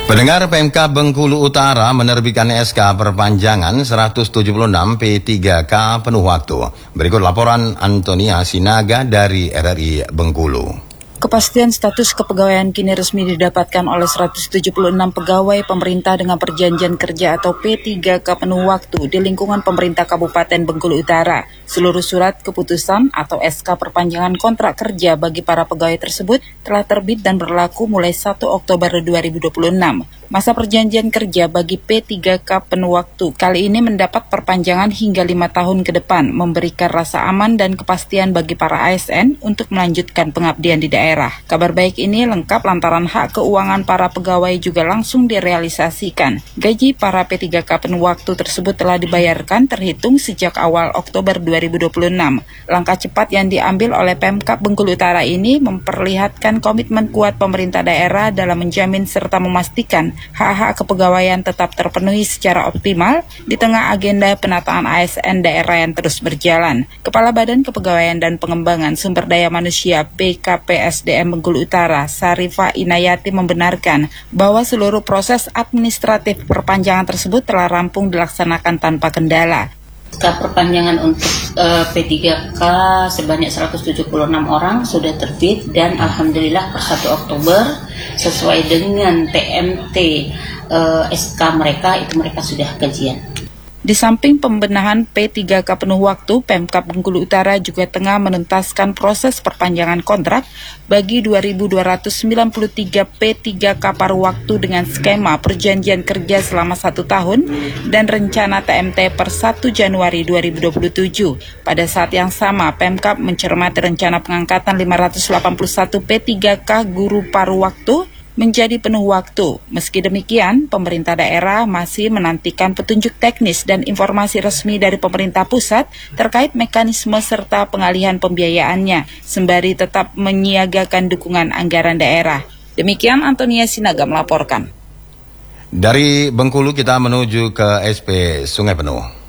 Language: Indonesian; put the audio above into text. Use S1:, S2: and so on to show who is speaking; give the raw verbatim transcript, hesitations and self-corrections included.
S1: Pendengar, P M K Bengkulu Utara menerbitkan S K perpanjangan seratus tujuh puluh enam P tiga K penuh waktu. Berikut laporan Antonia Sinaga dari R R I Bengkulu.
S2: Kepastian status kepegawaian kini resmi didapatkan oleh seratus tujuh puluh enam pegawai pemerintah dengan perjanjian kerja atau P tiga K penuh waktu di lingkungan pemerintah Kabupaten Bengkulu Utara. Seluruh surat keputusan atau S K perpanjangan kontrak kerja bagi para pegawai tersebut telah terbit dan berlaku mulai satu Oktober dua ribu dua puluh enam. Masa perjanjian kerja bagi P tiga K penuh waktu kali ini mendapat perpanjangan hingga lima tahun ke depan, memberikan rasa aman dan kepastian bagi para A S N untuk melanjutkan pengabdian di daerah. Kabar baik ini lengkap lantaran hak keuangan para pegawai juga langsung direalisasikan. Gaji para P tiga K penuh waktu tersebut telah dibayarkan terhitung sejak awal Oktober dua ribu dua puluh enam. Langkah cepat yang diambil oleh Pemkab Bengkulu Utara ini memperlihatkan komitmen kuat pemerintah daerah dalam menjamin serta memastikan hak-hak kepegawaian tetap terpenuhi secara optimal di tengah agenda penataan A S N daerah yang terus berjalan. Kepala Badan Kepegawaian dan Pengembangan Sumber Daya Manusia B K P S D M Bengkulu Utara, Sarifah Inayati membenarkan bahwa seluruh proses administratif perpanjangan tersebut telah rampung dilaksanakan tanpa kendala.
S3: S K perpanjangan untuk uh, P tiga K sebanyak seratus tujuh puluh enam orang sudah terbit dan alhamdulillah per satu Oktober sesuai dengan T M T uh, S K mereka itu mereka sudah gajian.
S2: Di samping pembenahan P tiga K penuh waktu, Pemkab Bengkulu Utara juga tengah menuntaskan proses perpanjangan kontrak bagi dua ribu dua ratus sembilan puluh tiga P tiga K paruh waktu dengan skema perjanjian kerja selama satu tahun dan rencana T M T per satu Januari dua ribu dua puluh tujuh. Pada saat yang sama, Pemkab mencermati rencana pengangkatan lima ratus delapan puluh satu P tiga K guru paruh waktu menjadi penuh waktu. Meski demikian, pemerintah daerah masih menantikan petunjuk teknis dan informasi resmi dari pemerintah pusat terkait mekanisme serta pengalihan pembiayaannya, sembari tetap menyiagakan dukungan anggaran daerah. Demikian Antonia Sinaga melaporkan.
S1: Dari Bengkulu kita menuju ke S P Sungai Penuh.